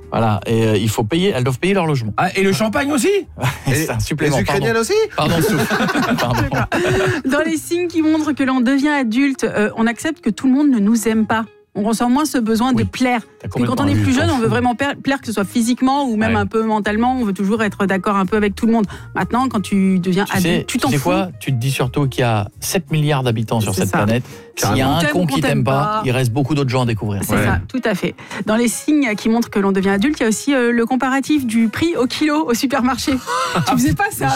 Voilà, et elles doivent payer leur logement. Ah, et le champagne aussi? C'est un supplément. Les Ukrainiennes aussi? Pardon, Pardon. Dans les signes qui montrent que l'on devient adulte, on accepte que tout le monde ne nous aime pas. On ressent moins ce besoin de plaire. Parce que quand on est plus jeune, on veut vraiment plaire, que ce soit physiquement ou même un peu mentalement. On veut toujours être d'accord un peu avec tout le monde. Maintenant, quand tu deviens adulte, tu t'en fous. Tu sais quoi? Tu te dis surtout qu'il y a 7 milliards d'habitants sur cette planète. S'il y a un con qui t'aime pas, il reste beaucoup d'autres gens à découvrir. C'est ça, tout à fait. Dans les signes qui montrent que l'on devient adulte, il y a aussi le comparatif du prix au kilo au supermarché. Tu faisais pas ça?